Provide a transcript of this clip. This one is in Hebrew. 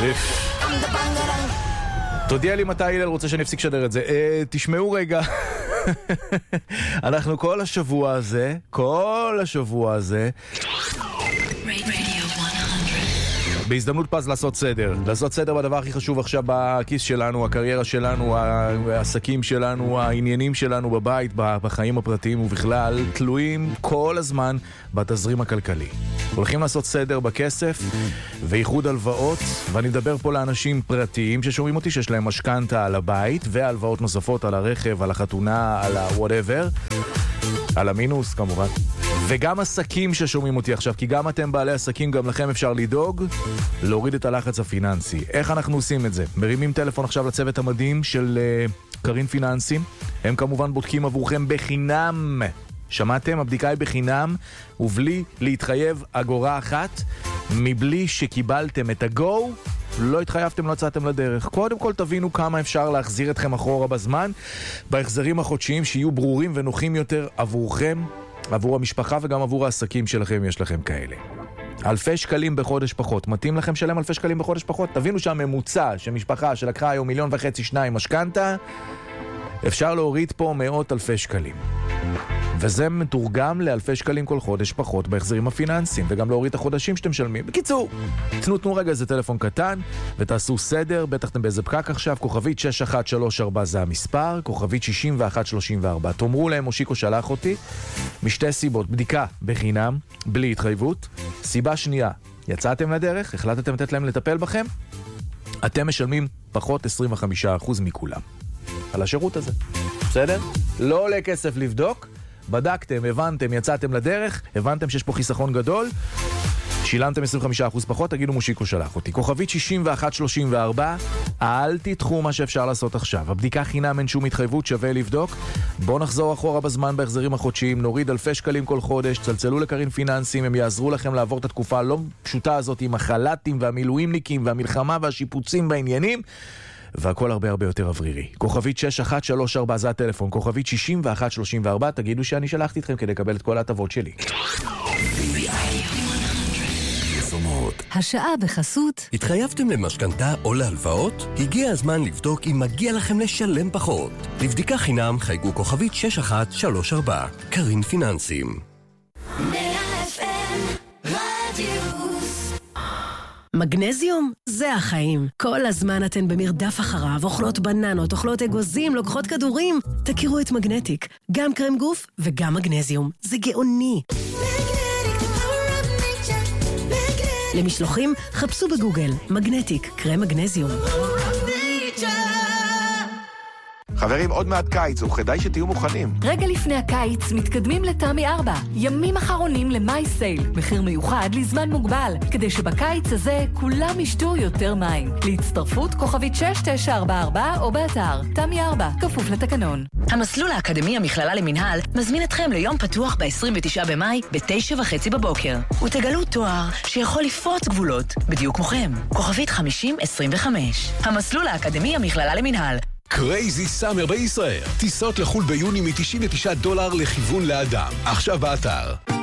תודיע לי מתי הלל רוצה שאני אפסיק לשדר את זה. תשמעו רגע. אנחנו כל השבוע הזה בהזדמנות פז לעשות סדר בדבר הכי חשוב עכשיו בכיס שלנו, הקריירה שלנו, העסקים שלנו, העניינים שלנו בבית, בחיים הפרטיים ובכלל, תלויים כל הזמן בתזרים הכלכלי. הולכים לעשות סדר בכסף ואיחוד הלוואות, ואני מדבר פה לאנשים פרטיים ששומעים אותי, שיש להם משכנתה על הבית והלוואות נוספות על הרכב, על החתונה, על ה-whatever, על המינוס כמובן. וגם עסקים ששומעים אותי עכשיו, כי גם אתם בעלי עסקים, גם לכם אפשר לדאוג להוריד את הלחץ הפיננסי. איך אנחנו עושים את זה? מרימים טלפון עכשיו לצוות המדהים של קרין פיננסים. הם כמובן בודקים עבורכם בחינם. שמעתם? הבדיקה היא בחינם, ובלי להתחייב אגורה אחת, מבלי שקיבלתם את הגו, לא התחייבתם, לא יצאתם לדרך. קודם כל תבינו כמה אפשר להחזיר אתכם אחורה בזמן, בהחזרים החודשיים שיהיו ברורים ונוחים יותר עבורכם, עבור המשפחה וגם עבור העסקים שלכם, יש לכם כאלה. אלפי שקלים בחודש פחות. מתאים לכם שלם אלפי שקלים בחודש פחות? תבינו שהממוצע שמשפחה שלקחה היום 1.5 מיליון משכנתה, אפשר להוריד פה מאות אלפי שקלים. וזה מתורגם לאלפי שקלים כל חודש פחות בהחזרים הפיננסיים, וגם להוריד את החודשים שאתם משלמים. בקיצור, תנו רגע איזה טלפון קטן, ותעשו סדר, בטח אתם באיזה פקק עכשיו, כוכבית 6134 זה המספר, כוכבית 6134. תאמרו להם, מושיקו שלח אותי, משתי סיבות, בדיקה בחינם, בלי התחייבות. סיבה שנייה, יצאתם לדרך, החלטתם לתת להם לטפל בכם, אתם משלמים פחות 25% מכולם. על השירות הזה. בסדר? לא עולה כסף לבדוק, בדקתם, הבנתם, יצאתם לדרך, הבנתם שיש פה חיסכון גדול, שילמתם 25% פחות, תגידו מושיקו שלח אותי. כוכבית 6134, אל תתחו מה שאפשר לעשות עכשיו. הבדיקה חינם, אין שום התחייבות, שווה לבדוק. בואו נחזור אחורה בזמן בהחזרים החודשיים, נוריד אלפי שקלים כל חודש, צלצלו לקרין פיננסים, הם יעזרו לכם לעבור את התקופה הלא פשוטה הזאת עם החלטים והמילואימניקים והמלחמה והשיפוצים בעניינים. והכל הרבה יותר אוורירי. כוכבית 6134 זה הטלפון, כוכבית 6134, תגידו שאני שלחתי אתכם כדי לקבל את כל ההטבות שלי. השעה בחסות. התחייבתם למשכנתה או להלוואות? הגיע הזמן לבדוק אם מגיע לכם לשלם פחות. לבדיקה חינם חייגו כוכבית 6134. קרין פיננסים. מגנזיום זה החיים. כל הזמן אתן במרדף אחריו, אוכלות בננות, אוכלות אגוזים, לוקחות כדורים. תכירו את מגנטיק, גם קרם גוף וגם מגנזיום. זה גאוני. למשלוחים, חפשו בגוגל מגנטיק, קרם מגנזיום. חברים, עוד מעט קיץ, וכדאי שתהיו מוכנים. רגע לפני הקיץ מתקדמים לתמי 4. ימים אחרונים למאי סייל. מחיר מיוחד לזמן מוגבל. כדי שבקיץ הזה כולם ישתו יותר מים. להצטרפות כוכבית 6944 או באתר. תמי 4, כפוף לתקנון. המסלול האקדמי המכללה למנהל מזמין אתכם ליום פתוח ב-29 במאי ב-9:30 בבוקר. ותגלו תואר שיכול לפרוץ גבולות. בדיוק מוכם. כוכבית 5025. המסלול האקדמי המכללה למנהל. קרייזי סאמר בישראל. טיסות לחול ביוני $99 לכיוון לאדם. עכשיו באתר.